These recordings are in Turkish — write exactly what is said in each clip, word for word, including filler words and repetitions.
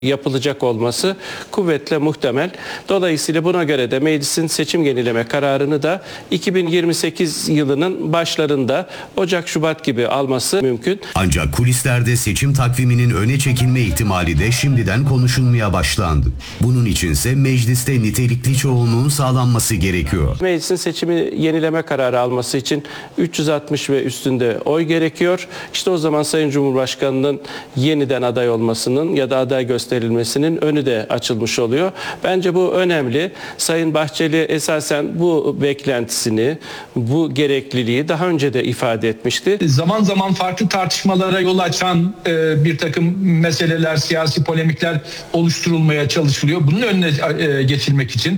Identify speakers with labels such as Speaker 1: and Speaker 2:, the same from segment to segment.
Speaker 1: yapılacak olması kuvvetle muhtemel. Dolayısıyla buna göre de meclisin seçim yenileme kararını da iki bin yirmi sekiz yılının başlarında Ocak-Şubat gibi alması mümkün.
Speaker 2: Ancak kulislerde seçim takviminin öne çekilme ihtimali de şimdiden konuşulmaya başlandı. Bunun içinse mecliste nitelikli çoğunluğun sağlanması gerekiyor.
Speaker 1: Meclisin seçimi yenileme kararı alması için üç yüz altmış ve üstünde oy gerekiyor. İşte o zaman Sayın Cumhurbaşkanı'nın yeniden aday olmasının ya da aday gösterilmesinin önü de açılmış oluyor. Bence bu önemli. Sayın Bahçeli esasen bu beklentisini, bu gerekliliği daha önce de ifade etmişti.
Speaker 3: Zaman zaman farklı tartışmalara yol açan e, bir takım meseleler, siyasi polemikler oluşturulmaya çalışılıyor. Bunun önüne e, geçilmek için.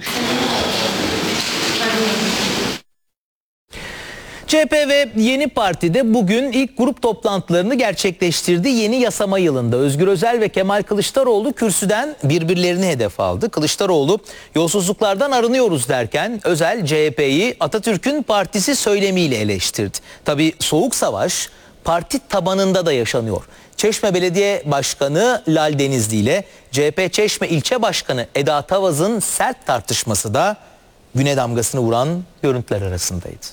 Speaker 4: C H P ve Yeni Parti'de bugün ilk grup toplantılarını gerçekleştirdi. Yeni yasama yılında Özgür Özel ve Kemal Kılıçdaroğlu kürsüden birbirlerini hedef aldı. Kılıçdaroğlu yolsuzluklardan arınıyoruz derken Özel C H P'yi Atatürk'ün partisi söylemiyle eleştirdi. Tabii soğuk savaş parti tabanında da yaşanıyor. Çeşme Belediye Başkanı Lal Denizli ile C H P Çeşme İlçe Başkanı Eda Tavaz'ın sert tartışması da güne damgasını vuran görüntüler arasındaydı.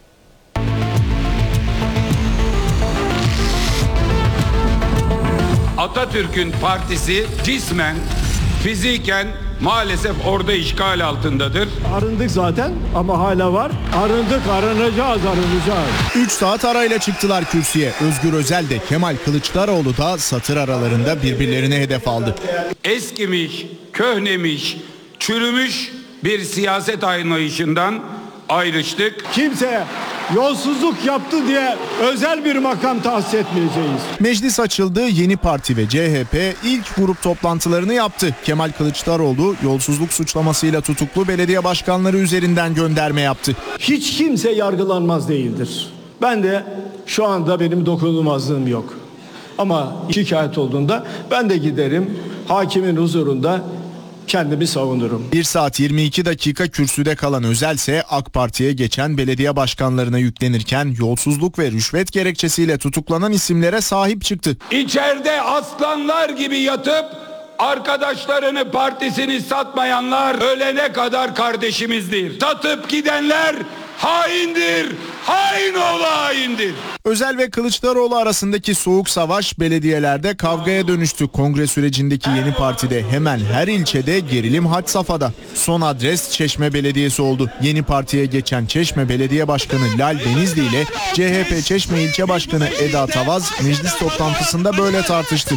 Speaker 5: Atatürk'ün partisi cismen, fiziken maalesef orada işgal altındadır.
Speaker 6: Arındık zaten ama hala var. Arındık, arınacağız, arınacağız.
Speaker 7: üç saat arayla çıktılar kürsüye. Özgür Özel de Kemal Kılıçdaroğlu da satır aralarında birbirlerine hedef aldı.
Speaker 5: Eskimiş, köhnemiş, çürümüş bir siyaset anlayışından ayrıştık.
Speaker 6: Kimse yolsuzluk yaptı diye özel bir makam tahsis etmeyeceğiz.
Speaker 7: Meclis açıldı. Yeni Parti ve C H P ilk grup toplantılarını yaptı. Kemal Kılıçdaroğlu yolsuzluk suçlamasıyla tutuklu belediye başkanları üzerinden gönderme yaptı.
Speaker 6: Hiç kimse yargılanmaz değildir. Ben de şu anda benim dokunulmazlığım yok. Ama şikayet olduğunda ben de giderim hakimin huzurunda kendimi savunurum.
Speaker 7: bir saat yirmi iki dakika kürsüde kalan Özel ise AK Parti'ye geçen belediye başkanlarına yüklenirken yolsuzluk ve rüşvet gerekçesiyle tutuklanan isimlere sahip çıktı.
Speaker 5: İçeride aslanlar gibi yatıp arkadaşlarını, partisini satmayanlar ölene kadar kardeşimizdir. Satıp gidenler haindir. Hain oğlu haindir.
Speaker 7: Özel ve Kılıçdaroğlu arasındaki soğuk savaş belediyelerde kavgaya dönüştü. Kongre sürecindeki Yeni Parti'de hemen her ilçede gerilim had safhada. Son adres Çeşme Belediyesi oldu. Yeni Parti'ye geçen Çeşme Belediye Başkanı Lal Denizli ile C H P Çeşme İlçe Başkanı Eda Tavaz meclis toplantısında böyle tartıştı.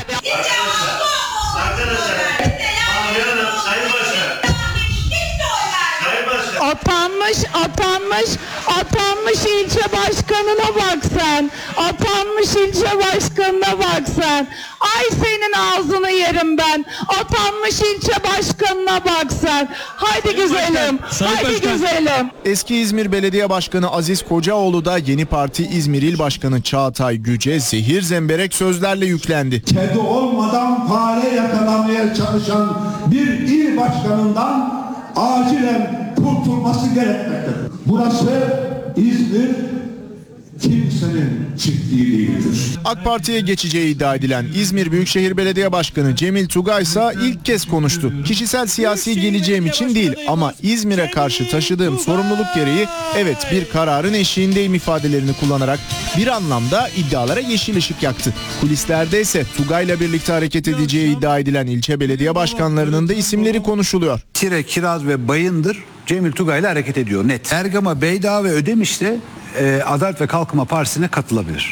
Speaker 8: Atanmış, atanmış, atanmış ilçe başkanına bak sen. Atanmış ilçe başkanına bak sen. Ay senin ağzını yerim ben. Atanmış ilçe başkanına bak sen. Haydi güzelim, haydi güzelim.
Speaker 7: Eski İzmir Belediye Başkanı Aziz Kocaoğlu da Yeni Parti İzmir İl Başkanı Çağatay Güce zehir zemberek sözlerle yüklendi.
Speaker 9: Kedi olmadan fare yakalamaya çalışan bir il başkanından acilen kurtulması gerekmektedir. Burası İzmir kimsenin çiftliği değildir.
Speaker 7: AK Parti'ye geçeceği iddia edilen İzmir Büyükşehir Belediye Başkanı Cemil Tugay ise ilk kez konuştu. Kişisel siyasi geleceğim için değil ama İzmir'e karşı taşıdığım sorumluluk gereği evet bir kararın eşiğindeyim ifadelerini kullanarak bir anlamda iddialara yeşil ışık yaktı. Kulislerde ise Tugay'la birlikte hareket edeceği iddia edilen ilçe belediye başkanlarının da isimleri konuşuluyor.
Speaker 10: Tire, Kiraz ve Bayındır Cemil Tugay'la hareket ediyor net. Ergama, Beydağ ve Ödemiş de e, Adalet ve Kalkınma Partisi'ne katılabilir.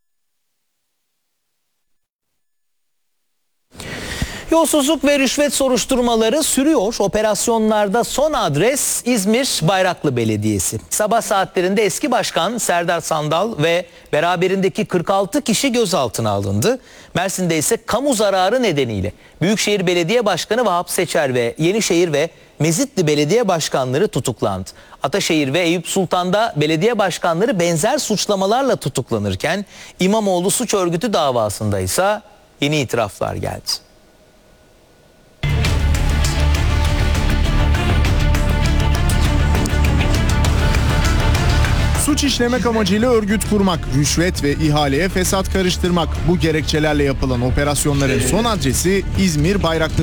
Speaker 4: Yolsuzluk ve rüşvet soruşturmaları sürüyor. Operasyonlarda son adres İzmir Bayraklı Belediyesi. Sabah saatlerinde eski başkan Serdar Sandal ve beraberindeki kırk altı kişi gözaltına alındı. Mersin'de ise kamu zararı nedeniyle Büyükşehir Belediye Başkanı Vahap Seçer ve Yenişehir ve Mezitli Belediye Başkanları tutuklandı. Ataşehir ve Eyüp Sultan'da belediye başkanları benzer suçlamalarla tutuklanırken İmamoğlu suç örgütü davasında ise yeni itiraflar geldi.
Speaker 7: Suç Suç işlemek amacıyla örgüt kurmak, rüşvet ve ihaleye fesat karıştırmak. Bu gerekçelerle yapılan operasyonların son adresi İzmir Bayraklı